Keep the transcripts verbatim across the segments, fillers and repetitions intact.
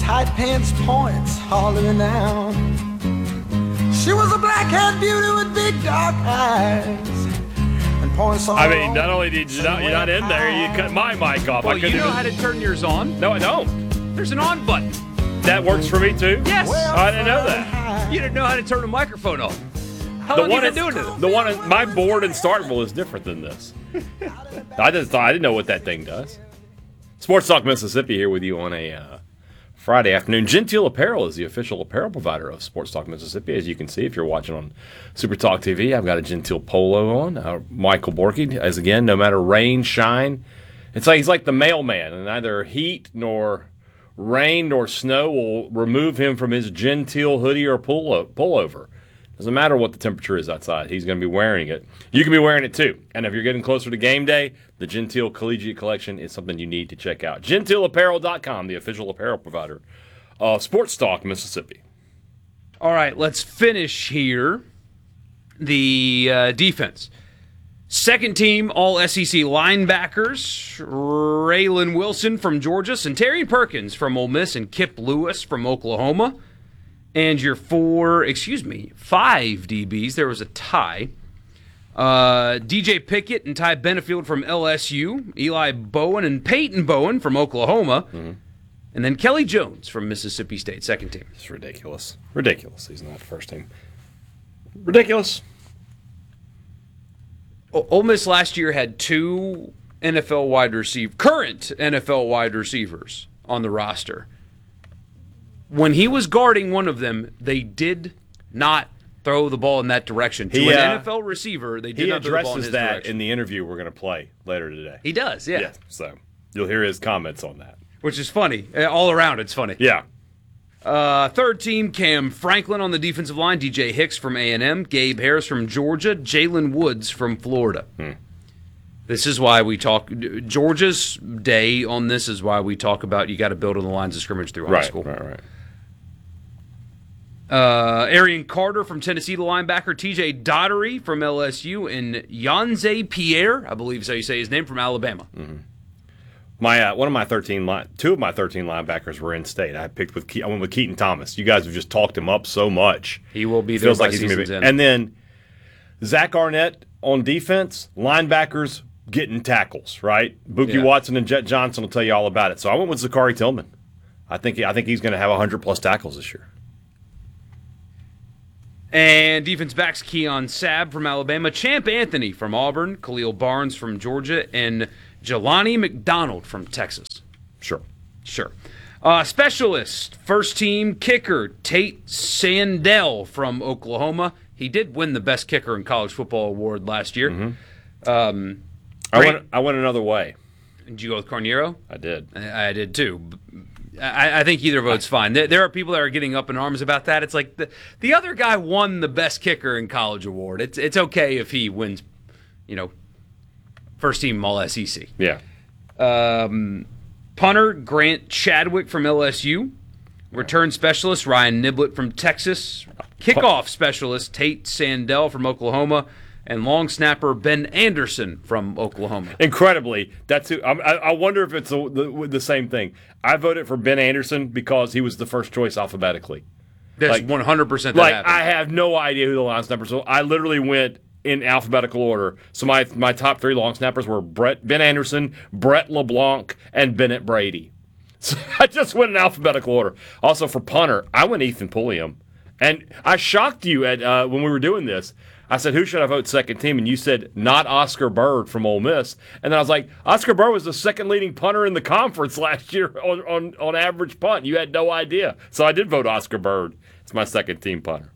tight pants points hollering out. She was a black-haired beauty with big dark eyes. And points all I mean, not only did you not, you're not in there, you cut my mic off. Well, I you know even... how to turn yours on? No, I don't. There's an on button. That works for me, too? Yes. Oh, I didn't know that. You didn't know how to turn a microphone on. How The long one have you in- been doing it? The one in my board in Starkville is different than this. I just thought I didn't know what that thing does. Sports Talk Mississippi here with you on a uh, Friday afternoon. Genteel Apparel is the official apparel provider of Sports Talk Mississippi. As you can see, if you're watching on Super Talk T V, I've got a Genteel polo on. Uh, Michael Borky, as again, no matter rain, shine, it's like he's like the mailman, and neither heat nor rain nor snow will remove him from his Genteel hoodie or pullo- pullover. Doesn't matter what the temperature is outside. He's going to be wearing it. You can be wearing it too. And if you're getting closer to game day, the Genteel Collegiate Collection is something you need to check out. Genteel Apparel dot com, the official apparel provider of Sports Talk Mississippi. All right, let's finish here. The uh, defense. Second team All S E C linebackers, Raylan Wilson from Georgia, Centarian Perkins from Ole Miss, and Kip Lewis from Oklahoma. And your four, excuse me, five D Bs. There was a tie. Uh, D J Pickett and Ty Benefield from L S U, Eli Bowen and Peyton Bowen from Oklahoma, mm-hmm. and then Kelly Jones from Mississippi State, second team. It's ridiculous. Ridiculous. He's not first team. Ridiculous. O- Ole Miss last year had two N F L wide receiver, current N F L wide receivers on the roster. When he was guarding one of them, they did not throw the ball in that direction. To he, an uh, N F L receiver, they did he not throw the ball in addresses his that direction. in the interview we're going to play later today. He does, yeah. Yeah, so you'll hear his comments on that. Which is funny. All around, it's funny. Yeah. Uh, third team, Cam Franklin on the defensive line, D J Hicks from A and M, Gabe Harris from Georgia, Jalen Woods from Florida. Hmm. This is why we talk, Georgia's day on this is why we talk about you got to build on the lines of scrimmage through high Right, school. right, right. Uh, Arian Carter from Tennessee, the linebacker, T J Daugherty from L S U, and Yanze Pierre, I believe is how you say his name, from Alabama. Mm-hmm. My uh, one of my thirteen line, two of my thirteen linebackers were in state. I picked with Ke- I went with Keaton Thomas. You guys have just talked him up so much. He will be it there feels by like he's gonna be. season's end. And then Zach Arnett on defense, linebackers getting tackles. Right, Buki Yeah. Watson and Jet Johnson will tell you all about it. So I went with Zachary Tillman. I think I think he's going to have hundred plus tackles this year. And defense backs Keon Sabb from Alabama, Champ Anthony from Auburn, Khalil Barnes from Georgia, and Jelani McDonald from Texas. Sure. Sure. Uh, specialist, first team kicker, Tate Sandell from Oklahoma. He did win the best kicker in college football award last year. Mm-hmm. Um, I went, I went another way. Did you go with Carniero? I did. I, I did too. I, I think either vote's fine. There, there are people that are getting up in arms about that. It's like the the other guy won the best kicker in college award. It's it's okay if he wins, you know, first team All S E C. Yeah. Um, punter Grant Chadwick from L S U. Return specialist Ryan Niblett from Texas. Kickoff specialist Tate Sandell from Oklahoma. And long snapper Ben Anderson from Oklahoma. Incredibly, that's who. I, I wonder if it's a, the, the same thing. I voted for Ben Anderson because he was the first choice alphabetically. That's like, one hundred percent that like happened. I have no idea who the long snappers are. So I literally went in alphabetical order. So my my top three long snappers were Brett Ben Anderson, Brett LeBlanc, and Bennett Brady. So I just went in alphabetical order. Also for punter, I went Ethan Pulliam, and I shocked you at uh, when we were doing this. I said, who should I vote second team? And you said, not Oscar Bird from Ole Miss. And then I was like, Oscar Bird was the second leading punter in the conference last year on, on, on average punt. You had no idea. So I did vote Oscar Bird. It's my second team punter.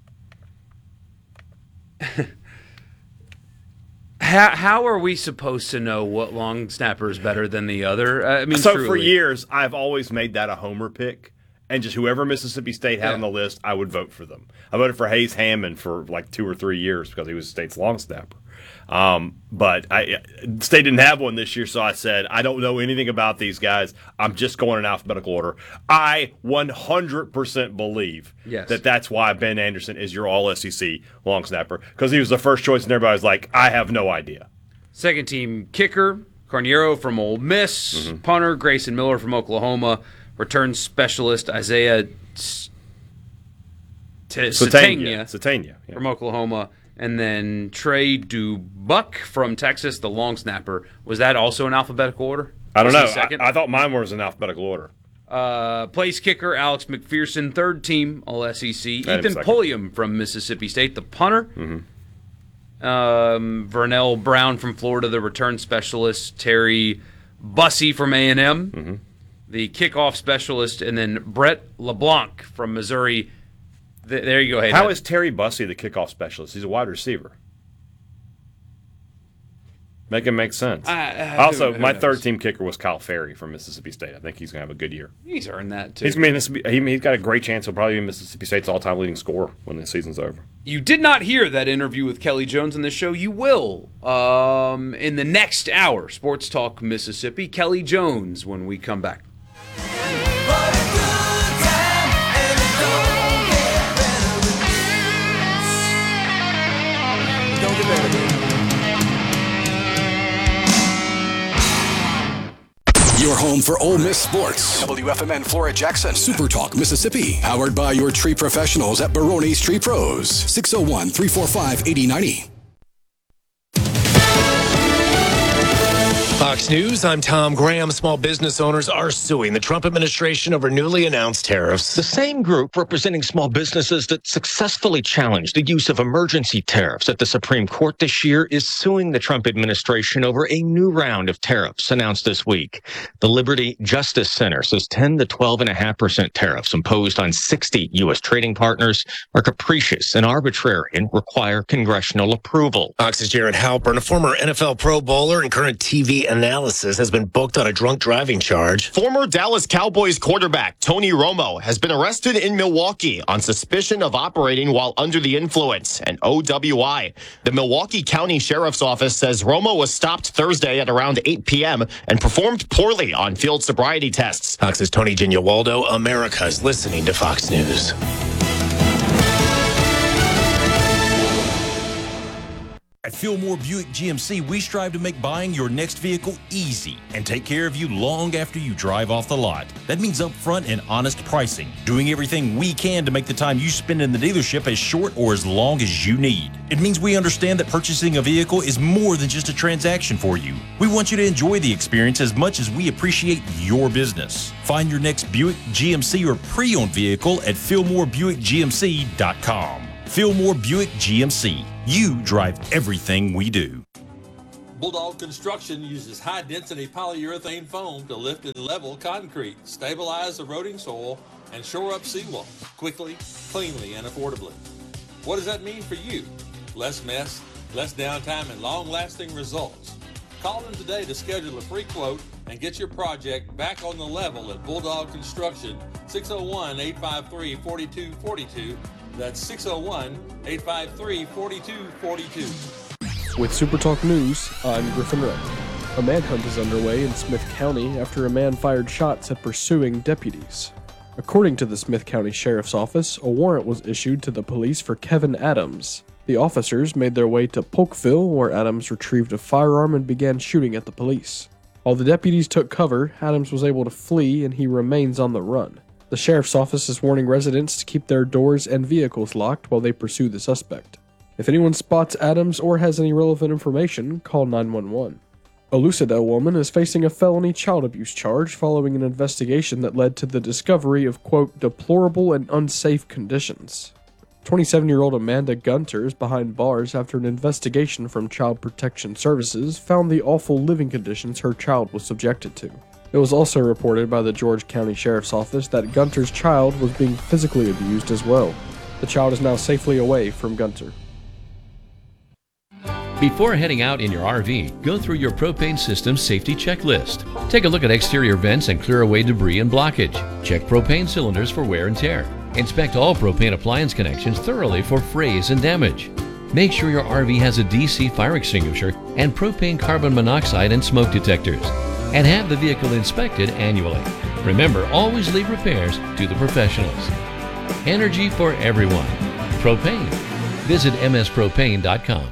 How, how are we supposed to know what long snapper is better than the other? I mean, so truly. for years, I've always made that a homer pick. And just whoever Mississippi State had Yeah. on the list, I would vote for them. I voted for Hayes Hammond for like two or three years because he was State's long snapper. Um, but I, State didn't have one this year, so I said, I don't know anything about these guys. I'm just going in alphabetical order. I one hundred percent believe Yes. that that's why Ben Anderson is your all S E C long snapper, because he was the first choice and everybody's like, I have no idea. Second team kicker, Carniero from Ole Miss. Mm-hmm. Punter, Grayson Miller from Oklahoma. return specialist Isaiah T- Satania, Satania Satania yeah. from Oklahoma, and then Trey Dubuck from Texas, the long snapper. Was that also in alphabetical order? I don't know. Second? I, I thought mine was in alphabetical order. Uh, place kicker Alex McPherson, third team All S E C. Ethan Ethan Pulliam from Mississippi State, the punter. Mm-hmm. Um, Vernell Brown from Florida, the return specialist. Terry Bussey from A and M, mm-hmm. the kickoff specialist, and then Brett LeBlanc from Missouri. Th- there you go. Hey, How is Terry Bussey the kickoff specialist? He's a wide receiver. Make it make sense. Uh, also, who, who my knows? third team kicker was Kyle Ferry from Mississippi State. I think he's going to have a good year. He's earned that, too. He's gonna be Mississippi, he, he's got a great chance. He'll probably be Mississippi State's all-time leading scorer when the season's over. You did not hear that interview with Kelly Jones on this show. You will um, in the next hour. Sports Talk Mississippi. Kelly Jones when we come back. Don't get better, dude. Your home for Ole Miss sports. W F M N Flora Jackson. Super Talk Mississippi. Powered by your tree professionals at Barone's Tree Pros. six oh one, three four five, eight oh nine oh. Fox News, I'm Tom Graham. Small business owners are suing the Trump administration over newly announced tariffs. The same group representing small businesses that successfully challenged the use of emergency tariffs at the Supreme Court this year is suing the Trump administration over a new round of tariffs announced this week. The Liberty Justice Center says ten to twelve point five percent tariffs imposed on sixty U S trading partners are capricious and arbitrary and require congressional approval. Fox's Jared Halpern, a former N F L Pro Bowler and current T V analysis, has been booked on a drunk driving charge. Former Dallas Cowboys quarterback Tony Romo has been arrested in Milwaukee on suspicion of operating while under the influence, an O W I. The Milwaukee County Sheriff's Office says Romo was stopped Thursday at around eight p.m. and performed poorly on field sobriety tests. Fox's Tony Ginowaldo, America's listening to Fox News. At Fillmore Buick G M C, we strive to make buying your next vehicle easy and take care of you long after you drive off the lot. That means upfront and honest pricing, doing everything we can to make the time you spend in the dealership as short or as long as you need. It means we understand that purchasing a vehicle is more than just a transaction for you. We want you to enjoy the experience as much as we appreciate your business. Find your next Buick G M C or pre-owned vehicle at Fillmore Buick G M C dot com. Fillmore Buick G M C. You drive everything we do. Bulldog Construction uses high-density polyurethane foam to lift and level concrete, stabilize eroding soil, and shore up seawalls quickly, cleanly, and affordably. What does that mean for you? Less mess, less downtime, and long-lasting results. Call them today to schedule a free quote and get your project back on the level at Bulldog Construction, six oh one, eight five three, four two four two. That's six oh one, eight five three, four two four two. With Super Talk News, I'm Griffin Wright. A manhunt is underway in Smith County after a man fired shots at pursuing deputies. According to the Smith County Sheriff's Office, a warrant was issued to the police for Kevin Adams. The officers made their way to Polkville, where Adams retrieved a firearm and began shooting at the police. While the deputies took cover, Adams was able to flee and he remains on the run. The Sheriff's Office is warning residents to keep their doors and vehicles locked while they pursue the suspect. If anyone spots Adams or has any relevant information, call nine one one. A Lucedale woman is facing a felony child abuse charge following an investigation that led to the discovery of, quote, deplorable and unsafe conditions. twenty-seven-year-old Amanda Gunter is behind bars after an investigation from Child Protection Services found the awful living conditions her child was subjected to. It was also reported by the George County Sheriff's Office that Gunter's child was being physically abused as well. The child is now safely away from Gunter. Before heading out in your R V, go through your propane system safety checklist. Take a look at exterior vents and clear away debris and blockage. Check propane cylinders for wear and tear. Inspect all propane appliance connections thoroughly for frays and damage. Make sure your R V has a D C fire extinguisher and propane carbon monoxide and smoke detectors. And have the vehicle inspected annually. Remember, always leave repairs to the professionals. Energy for everyone. Propane. Visit m s propane dot com.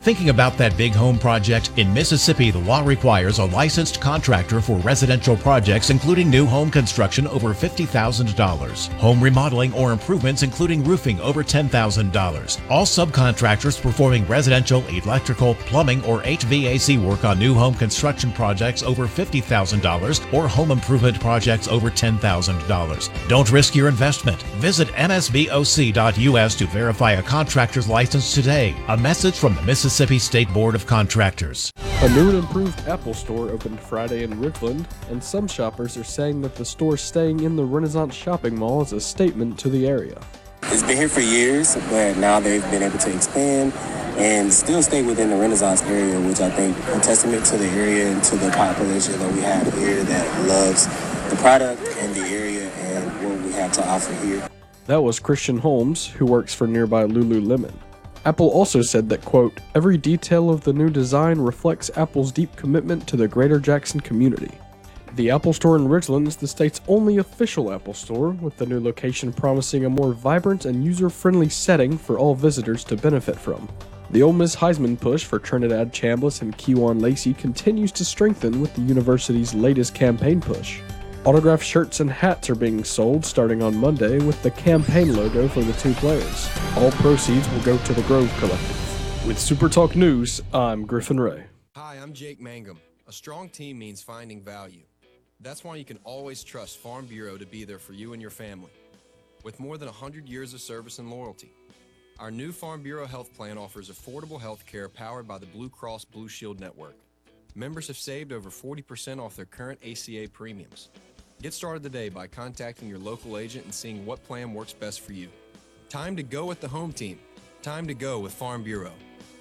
Thinking about that big home project? In Mississippi, the law requires a licensed contractor for residential projects, including new home construction over fifty thousand dollars, home remodeling or improvements, including roofing over ten thousand dollars. All subcontractors performing residential, electrical, plumbing, or H V A C work on new home construction projects over fifty thousand dollars or home improvement projects over ten thousand dollars. Don't risk your investment. Visit M S B O C dot U S to verify a contractor's license today. A message from the Mississippi State Board of Contractors. A new and improved Apple store opened Friday in Richland, and some shoppers are saying that the store staying in the Renaissance shopping mall is a statement to the area. It's been here for years, but now they've been able to expand and still stay within the Renaissance area, which I think a testament to the area and to the population that we have here that loves the product and the area and what we have to offer here. That was Christian Holmes, who works for nearby Lululemon. Apple also said that, quote, every detail of the new design reflects Apple's deep commitment to the Greater Jackson community. The Apple Store in Richland is the state's only official Apple Store, with the new location promising a more vibrant and user-friendly setting for all visitors to benefit from. The Ole Miss Heisman push for Trinidad Chambliss and Kejuan Lacey continues to strengthen with the university's latest campaign push. Autographed shirts and hats are being sold starting on Monday with the campaign logo for the two players. All proceeds will go to the Grove Collective. With Super Talk News, I'm Griffin Ray. Hi, I'm Jake Mangum. A strong team means finding value. That's why you can always trust Farm Bureau to be there for you and your family. With more than one hundred years of service and loyalty, our new Farm Bureau health plan offers affordable health care powered by the Blue Cross Blue Shield Network. Members have saved over forty percent off their current A C A premiums. Get started today by contacting your local agent and seeing what plan works best for you. Time to go with the home team. Time to go with Farm Bureau.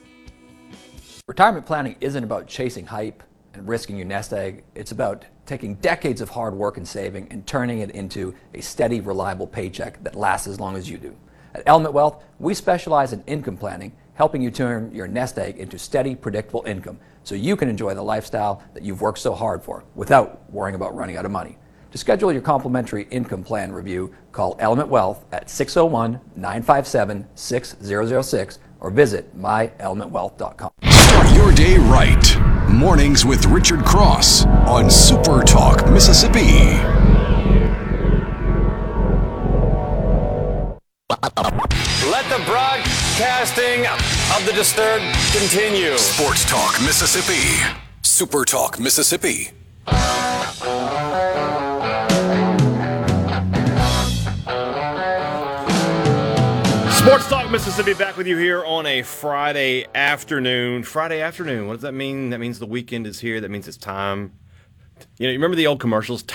Retirement planning isn't about chasing hype and risking your nest egg. It's about taking decades of hard work and saving and turning it into a steady, reliable paycheck that lasts as long as you do. At Element Wealth, we specialize in income planning, helping you turn your nest egg into steady, predictable income so you can enjoy the lifestyle that you've worked so hard for without worrying about running out of money. To schedule your complimentary income plan review, call Element Wealth at six oh one, nine five seven, six zero zero six or visit my element wealth dot com. Start your day right. Mornings with Richard Cross on Super Talk Mississippi. Let the broadcasting of the disturbed continue. Sports Talk Mississippi. Super Talk Mississippi. Sports Talk Mississippi back with you here on a Friday afternoon. Friday afternoon, what does that mean? That means the weekend is here. That means it's time. You know, you remember the old commercials?